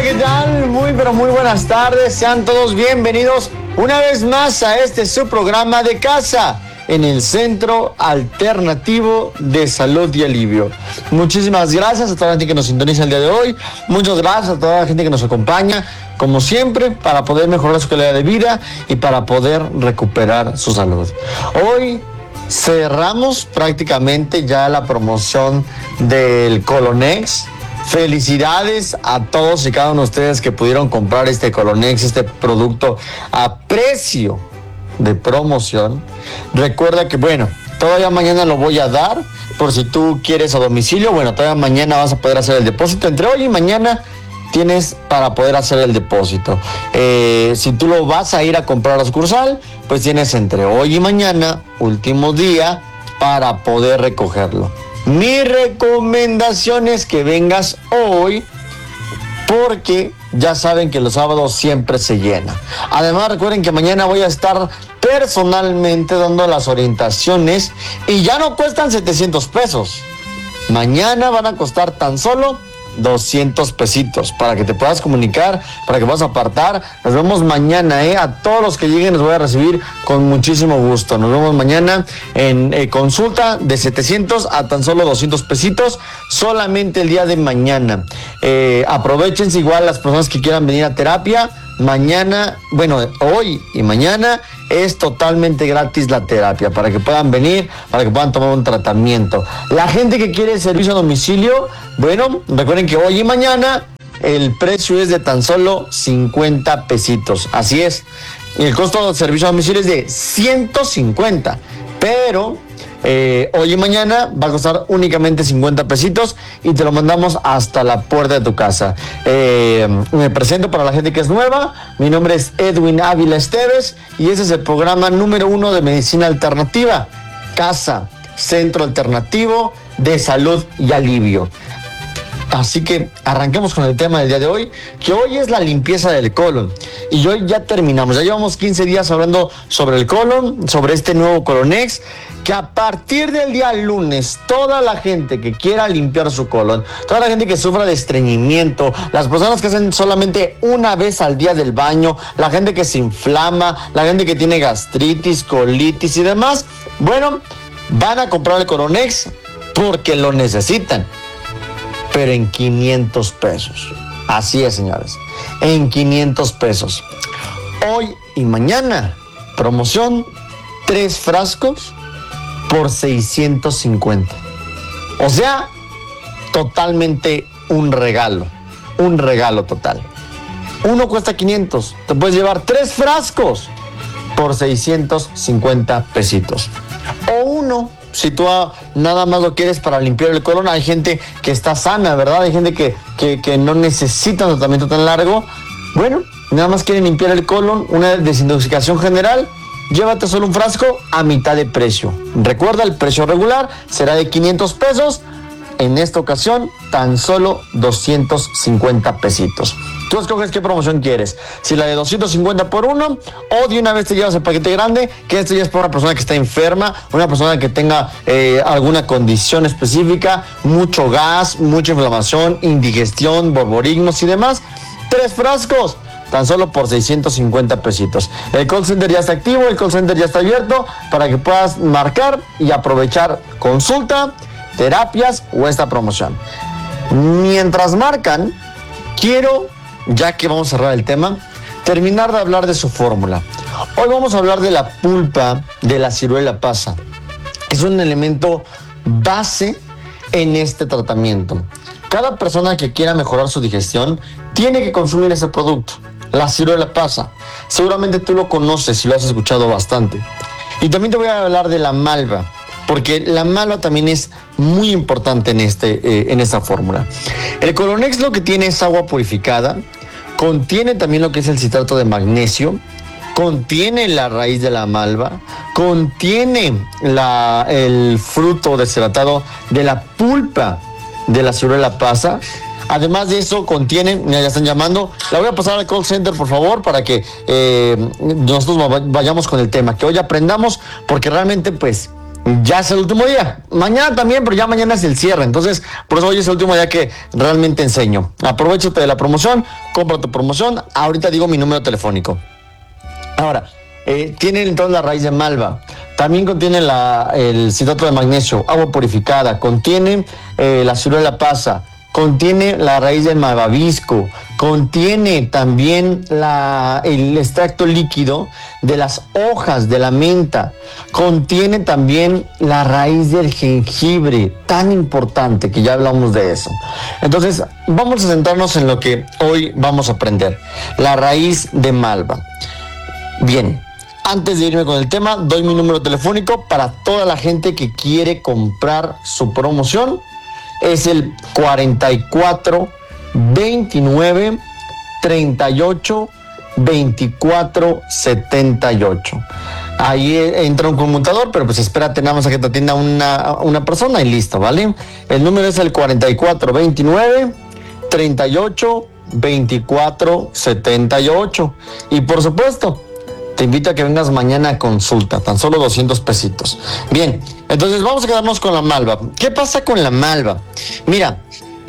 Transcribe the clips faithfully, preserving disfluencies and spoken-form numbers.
¿qué tal? Muy, pero muy buenas tardes. Sean todos bienvenidos una vez más a este su programa de casa en el Centro Alternativo de Salud y Alivio. Muchísimas gracias a toda la gente que nos sintoniza el día de hoy. Muchas gracias a toda la gente que nos acompaña, como siempre, para poder mejorar su calidad de vida y para poder recuperar su salud. Hoy cerramos prácticamente ya la promoción del Colonex. Felicidades a todos y cada uno de ustedes que pudieron comprar este Colonex, este producto a precio de promoción. Recuerda que, bueno, todavía mañana lo voy a dar por si tú quieres a domicilio. Bueno, todavía mañana vas a poder hacer el depósito. Entre hoy y mañana tienes para poder hacer el depósito. Eh, si tú lo vas a ir a comprar a la sucursal, pues tienes entre hoy y mañana, último día, para poder recogerlo. Mi recomendación es que vengas hoy, porque ya saben que los sábados siempre se llena. Además, recuerden que mañana voy a estar personalmente dando las orientaciones y ya no cuestan setecientos pesos. Mañana van a costar tan solo doscientos pesitos para que te puedas comunicar, para que puedas apartar. Nos vemos mañana, ¿eh? A todos los que lleguen los voy a recibir con muchísimo gusto. Nos vemos mañana en eh, consulta de setecientos a tan solo doscientos pesitos, solamente el día de mañana. Eh, aprovechense igual las personas que quieran venir a terapia. Mañana, bueno, hoy y mañana es totalmente gratis la terapia para que puedan venir, para que puedan tomar un tratamiento. La gente que quiere servicio a domicilio, bueno, recuerden que hoy y mañana el precio es de tan solo cincuenta pesitos. Así es. Y el costo del servicio a domicilio es de ciento cincuenta, pero Eh, hoy y mañana va a costar únicamente cincuenta pesitos y te lo mandamos hasta la puerta de tu casa. Eh, me presento para la gente que es nueva. Mi nombre es Edwin Ávila Esteves y ese es el programa número uno de medicina alternativa. Casa, Centro Alternativo de Salud y Alivio. Así que arranquemos con el tema del día de hoy, que hoy es la limpieza del colon. Y hoy ya terminamos, ya llevamos quince días hablando sobre el colon, sobre este nuevo Colonex, que a partir del día lunes, toda la gente que quiera limpiar su colon, toda la gente que sufra de estreñimiento, las personas que hacen solamente una vez al día del baño, la gente que se inflama, la gente que tiene gastritis, colitis y demás, bueno, van a comprar el Colonex porque lo necesitan. Pero en quinientos pesos. Así es, señores. En quinientos pesos. Hoy y mañana, promoción, tres frascos por seiscientos cincuenta. O sea, totalmente un regalo. Un regalo total. Uno cuesta quinientos. Te puedes llevar tres frascos por seiscientos cincuenta pesitos. O uno, si tú nada más lo quieres para limpiar el colon. Hay gente que está sana, ¿verdad? Hay gente que, que, que no necesita un tratamiento tan largo. Bueno, nada más quieren limpiar el colon, una desintoxicación general. Llévate solo un frasco a mitad de precio. Recuerda, el precio regular será de quinientos pesos. En esta ocasión, tan solo doscientos cincuenta pesitos. Tú escoges qué promoción quieres. Si la de doscientos cincuenta por uno, o de una vez te llevas el paquete grande, que esto ya es para una persona que está enferma, una persona que tenga eh, alguna condición específica, mucho gas, mucha inflamación, indigestión, borborigmos y demás. Tres frascos, tan solo por seiscientos cincuenta pesitos. El call center ya está activo, el call center ya está abierto para que puedas marcar y aprovechar consulta, terapias o esta promoción. Mientras marcan, quiero, ya que vamos a cerrar el tema, terminar de hablar de su fórmula. Hoy vamos a hablar de la pulpa de la ciruela pasa. Es un elemento base en este tratamiento. Cada persona que quiera mejorar su digestión tiene que consumir ese producto, la ciruela pasa. Seguramente tú lo conoces y lo has escuchado bastante. Y también te voy a hablar de la malva, porque la malva también es muy importante en, este, eh, en esta fórmula. El Colonex lo que tiene es agua purificada, contiene también lo que es el citrato de magnesio, contiene la raíz de la malva, contiene la, el fruto deshidratado de la pulpa de la ciruela pasa. Además de eso, contiene, mira, ya están llamando, la voy a pasar al call center, por favor, para que eh, nosotros vayamos con el tema, que hoy aprendamos, porque realmente, pues, ya es el último día. Mañana también, pero ya mañana es el cierre. Entonces, por eso hoy es el último día que realmente enseño. Aprovechate de la promoción, compra tu promoción. Ahorita digo mi número telefónico. Ahora, eh, tiene entonces la raíz de malva. También contiene la, el citrato de magnesio, agua purificada. Contiene eh, la ciruela pasa. Contiene la raíz del malvavisco, contiene también la, el extracto líquido de las hojas de la menta, contiene también la raíz del jengibre, tan importante que ya hablamos de eso. Entonces, vamos a centrarnos en lo que hoy vamos a aprender, la raíz de malva. Bien, antes de irme con el tema, doy mi número telefónico para toda la gente que quiere comprar su promoción. Es el cuarenta y cuatro, veintinueve, treinta y ocho, veinticuatro, setenta y ocho. Ahí entra un conmutador, pero pues espérate nada más a que te atienda una, una persona y listo, ¿vale? El número es el cuarenta y cuatro, veintinueve, treinta y ocho, veinticuatro, setenta y ocho. Y por supuesto, te invito a que vengas mañana a consulta, tan solo doscientos pesitos. Bien, entonces vamos a quedarnos con la malva. ¿Qué pasa con la malva? Mira,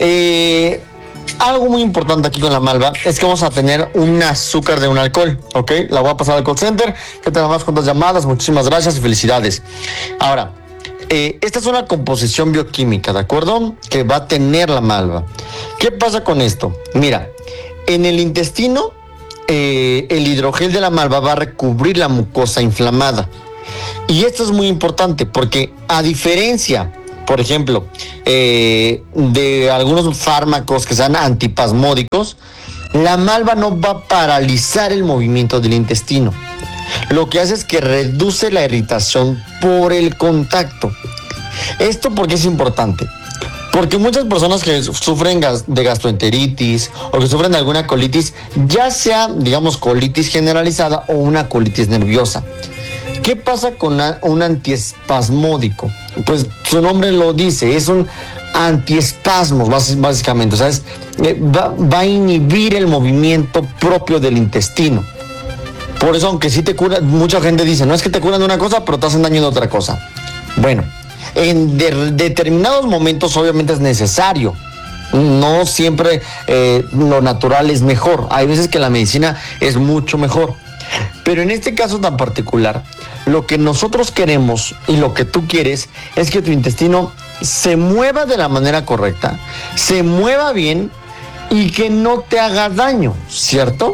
eh, algo muy importante aquí con la malva es que vamos a tener un azúcar de un alcohol, ¿ok? La voy a pasar al call center, que te más cuantas llamadas, muchísimas gracias y felicidades. Ahora, eh, esta es una composición bioquímica, ¿de acuerdo? Que va a tener la malva. ¿Qué pasa con esto? Mira, en el intestino, Eh, el hidrogel de la malva va a recubrir la mucosa inflamada. Y esto es muy importante porque, a diferencia, por ejemplo, eh, de algunos fármacos que sean antipasmódicos, la malva no va a paralizar el movimiento del intestino. Lo que hace es que reduce la irritación por el contacto. ¿Esto por qué es importante? Porque muchas personas que sufren de gastroenteritis o que sufren de alguna colitis, ya sea, digamos, colitis generalizada o una colitis nerviosa. ¿Qué pasa con una, un antiespasmódico? Pues su nombre lo dice, es un antiespasmos básicamente, o sea, es, va, va a inhibir el movimiento propio del intestino. Por eso, aunque sí te cura, mucha gente dice, no es que te curan de una cosa, pero te hacen daño de otra cosa. Bueno, en de, determinados momentos obviamente es necesario. No siempre eh, lo natural es mejor. Hay veces que la medicina es mucho mejor. Pero en este caso tan particular, lo que nosotros queremos y lo que tú quieres es que tu intestino se mueva de la manera correcta, se mueva bien y que no te haga daño, ¿cierto?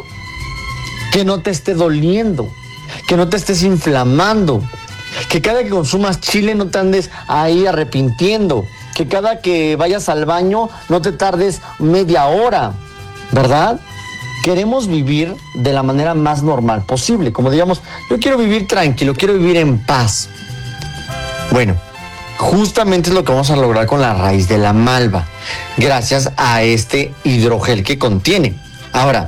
Que no te esté doliendo, que no te estés inflamando. Que cada que consumas chile no te andes ahí arrepintiendo. Que cada que vayas al baño no te tardes media hora, ¿verdad? Queremos vivir de la manera más normal posible. Como digamos, yo quiero vivir tranquilo, quiero vivir en paz. Bueno, justamente es lo que vamos a lograr con la raíz de la malva, gracias a este hidrogel que contiene. Ahora,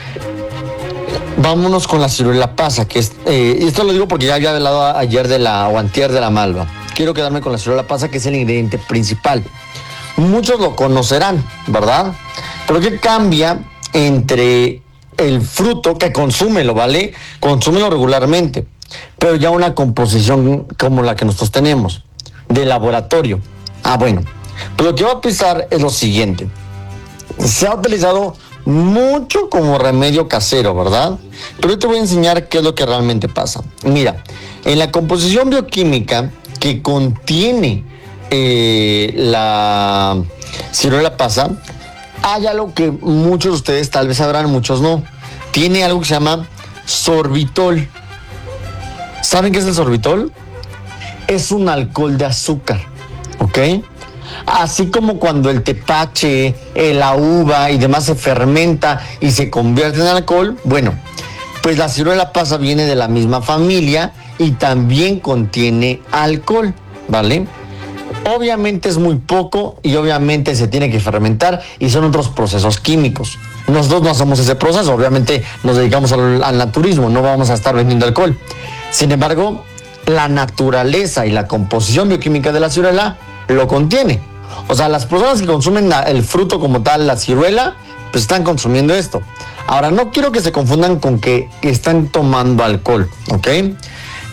vámonos con la ciruela pasa, que es, eh, esto lo digo porque ya había hablado ayer de la, o antier de la malva. Quiero quedarme con la ciruela pasa, que es el ingrediente principal. Muchos lo conocerán, ¿verdad? Pero ¿qué cambia entre el fruto que consúmelo, ¿vale? Consúmelo regularmente, pero ya una composición como la que nosotros tenemos, de laboratorio. Ah, bueno, pues lo que va a pensar es lo siguiente. Se ha utilizado mucho como remedio casero, ¿verdad? Pero yo te voy a enseñar qué es lo que realmente pasa. Mira, en la composición bioquímica que contiene eh, la ciruela pasa, hay algo que muchos de ustedes tal vez sabrán, muchos no. Tiene algo que se llama sorbitol. ¿Saben qué es el sorbitol? Es un alcohol de azúcar, ¿ok? Así como cuando el tepache, la uva y demás se fermenta y se convierte en alcohol, bueno, pues la ciruela pasa viene de la misma familia y también contiene alcohol, ¿vale? Obviamente es muy poco y obviamente se tiene que fermentar y son otros procesos químicos. Nosotros no hacemos ese proceso, obviamente nos dedicamos al, al naturismo, no vamos a estar vendiendo alcohol. Sin embargo, la naturaleza y la composición bioquímica de la ciruela lo contiene. O sea, las personas que consumen la, el fruto como tal, la ciruela, pues están consumiendo esto. Ahora, no quiero que se confundan con que están tomando alcohol, ¿ok?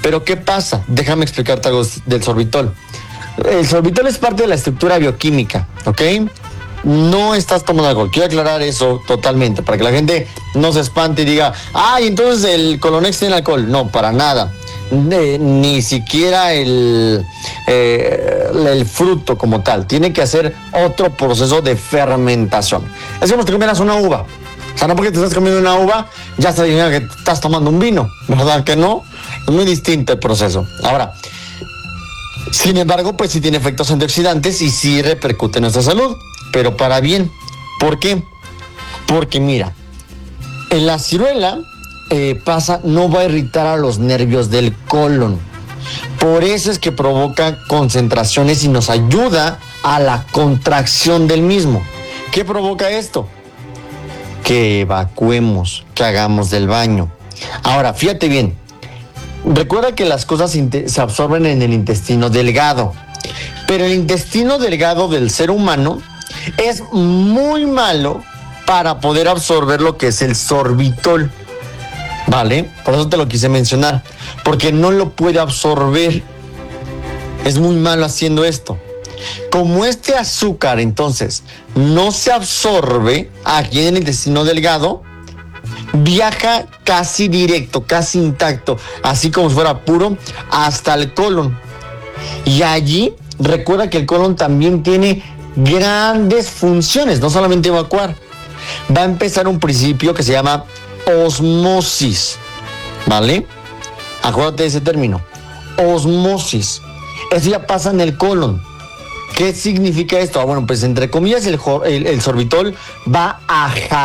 Pero ¿qué pasa? Déjame explicarte algo del sorbitol. El sorbitol es parte de la estructura bioquímica, ¿ok? No estás tomando alcohol. Quiero aclarar eso totalmente, para que la gente no se espante y diga, ay, entonces el Colonex tiene alcohol. No, para nada. Eh, ni siquiera el, eh, el fruto como tal. Tiene que hacer otro proceso de fermentación. Es como si te comieras una uva. O sea, no porque te estás comiendo una uva, ya estás diciendo que estás tomando un vino, ¿verdad que no? Es muy distinto el proceso. Ahora, sin embargo, pues sí tiene efectos antioxidantes y sí repercute en nuestra salud, pero para bien. ¿Por qué? Porque mira, en la ciruela eh, pasa, no va a irritar a los nervios del colon. Por eso es que provoca concentraciones y nos ayuda a la contracción del mismo. ¿Qué provoca esto? Que evacuemos, que hagamos del baño. Ahora, fíjate bien. Recuerda que las cosas se absorben en el intestino delgado, pero el intestino delgado del ser humano es muy malo para poder absorber lo que es el sorbitol, ¿vale? Por eso te lo quise mencionar, porque no lo puede absorber. Es muy malo haciendo esto. Como este azúcar, entonces, no se absorbe aquí en el intestino delgado, viaja casi directo, casi intacto, así como si fuera puro, hasta el colon. Y allí, recuerda que el colon también tiene grandes funciones, no solamente evacuar. Va a empezar un principio que se llama osmosis, ¿vale? Acuérdate de ese término, osmosis. Eso ya pasa en el colon. ¿Qué significa esto? Ah, bueno, pues entre comillas el, el, el sorbitol va a